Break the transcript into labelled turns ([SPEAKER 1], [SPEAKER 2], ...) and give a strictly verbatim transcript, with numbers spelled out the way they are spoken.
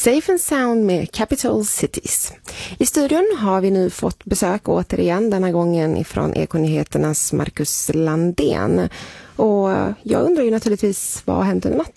[SPEAKER 1] Safe and Sound med Capital Cities. I studion har vi nu fått besök återigen, denna gången ifrån Ekonyheternas Marcus Landén. Och jag undrar ju naturligtvis, vad hände i natt?